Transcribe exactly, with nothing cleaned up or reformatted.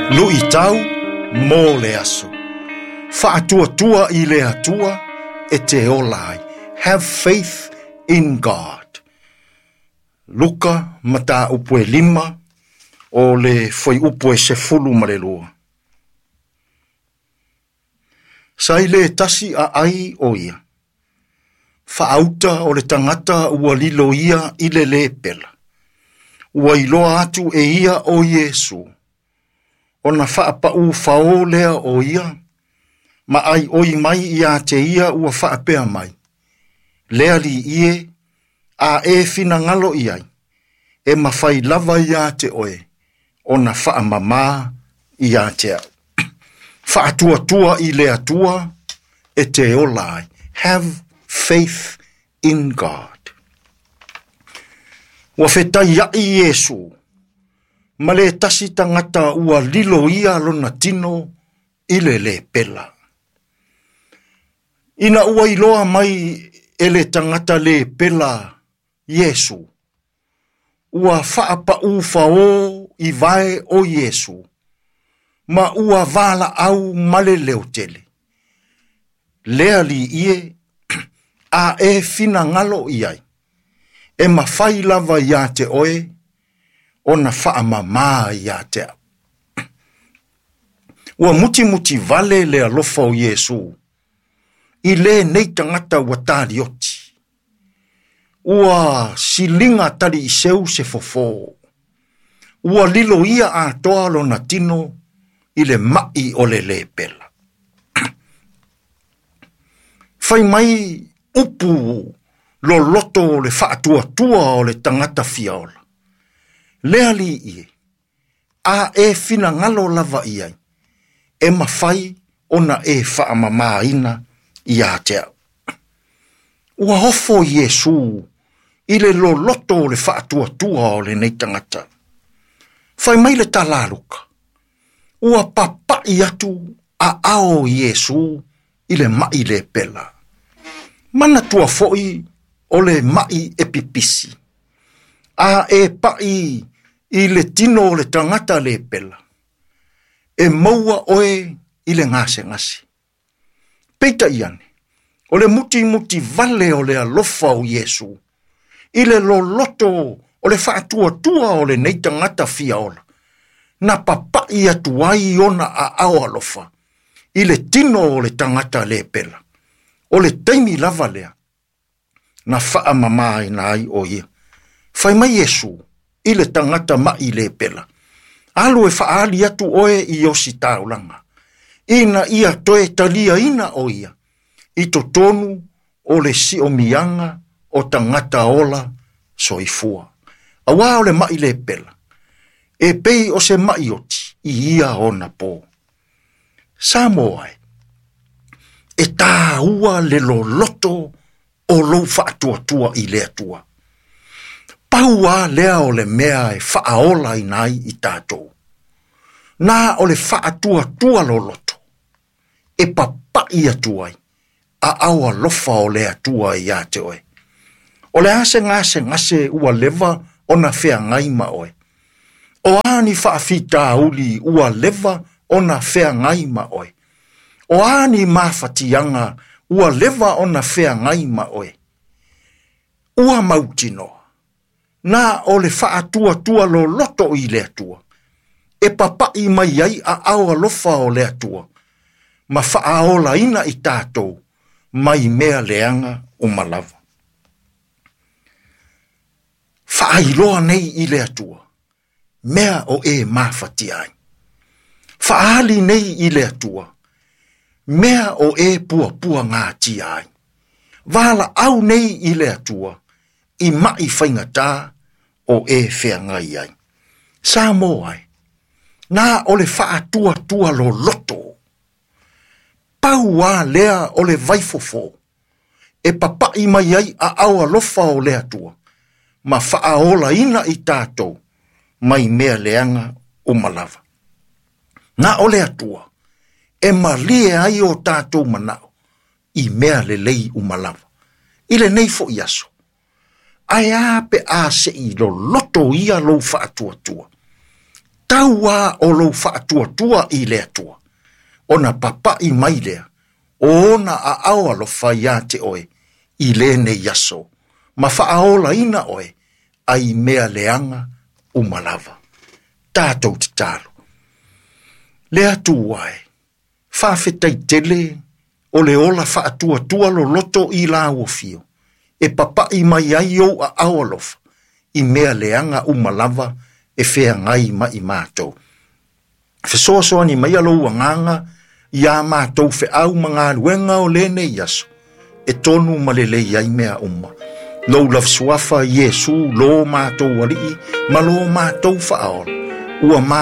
Lu i tau, mō le aso. Whaatua tua i le atua, e te olai. Have faith in God. Luka mata upue lima, o le foi upue se fulu marelua. Sai le tasi a ai o ia. Whaauta o le tangata ua lilo ia i le le pela. Ua iloa atu e ia o Yesu. Ona whaapa u whao lea o ia. Ma ai oi mai ia te ia ua whaapea mai. Lea li ie, a e fina ngalo iai. E mawhai lava ia te oe. Ona wha mama ia te au. Whaatua tua i lea tua, e te olai. Have faith in God. Wa whetai i Yesu. Ma le tasi tangata ua lilo ia lona tino i le le pela. Ina ua iloa mai e le tangata le pela Yesu. Ua whaapa u whao i vai o Yesu. Ma ua vala au male leo tele. Lea li ie, a e fina ngalo iai. E ma whai lava ia te oe, ona wha mama ia te au. Ua muti muti vale le alofa o Yesu. I le nei tangata ua tāri oti. Ua silinga tari i seu se fofo. Ua lilo ia a toa lo na tino i le mai o le le pela. Fai mai upu lo loto le whaatua tua o le tangata fiaola. Lea li ie, a e fina ngalo lava iai, e mawhai ona e whaamamaina ia te au. Ua hofo Yesu i le lo loto le whaatua tua o le nei tangata. Fai mai le talaruka. Ua papa i atu a ao Yesu i le mai le pela. Mana tua foi o le mai e pipisi. A e pai i le tino o le tangata le pela. E maua oe i le ngase ngase. Peita iane, o le muti muti vale o le alofa o Yesu. I le lo loto o le whaatua tua o le nei tangata fiaola. Na papa i atuai ona a ao alofa. I le tino o le tangata le pela. O le teimi lava lea. Na wha mamai na ai o ia. Fai mai Yesu, i le tangata mai le pela. Alu e whaali atu oe i osi taulanga. Ina ia toe talia ina o ia. I to tonu o le si o mianga o tangata ola soifua. Awa o le mai le pela. E pei o se mai oti i ia ona po. Samoai. E tā ua le lo loto o lo whaatua tua i le atua. Paua lea o le mea e whaaola i nai i tātou. Nā o le whaatua tua lo loto. E papa i atuai. A aua lofa o le atua i ate oe. O le ase ngase ngase ua leva o na whea ngai ma oe. O ani whaafita uli ua leva o na whea ngai ma oe. O ani mawhatianga ua leva o na whea ngai ma oe. Ua mautinoa. Nā o le whaatua tua lo loto i le atua. E papa i mai ai a aua lofa o le atua. Ma whaaola ina i tātou. Mai mea leanga o malava. Whaailoa nei i le atua. Mea o e mawhati ai. Whaali nei i le atua. Mea o e pua pua ngā ti ai. Wala au nei i le atua. I mai whaingata o e whea ngai ai. Sā mō ai. Nā o le whaatua tua lo loto. Paua lea o le vaifofo. E papa i mai ai a aua lofa o le atua. Ma whaaola ina i tātou. Mai mea leanga o malava. Nā o le atua. E malie ai o tātou manao. I mea le lei o malava. I le nei fo i aso. Ai ape a se i lo loto ia lo whaatua tua. Tā taua o lo whaatua tua i lea tua. Ona papa i mai lea, ona a awa lo whaia te oe, i le ne yaso, ma whaaola ina oe, ai mea leanga umalava. Tātou te talo. Lea tu wae, whawhetai tele, o le ola whaatua tua lo loto i la uofio, e papa i mai ai o a awalofa, i mea leanga umalava, e whea ngai ma i mātou. Whesoa soa ni mai alo wanganga, ia mātou whe au mga luenga o lene yaso, e tonu malelei ai mea umma. Lau laf suafa Yesu lo mātou wali, ma lo mātou whaola, ua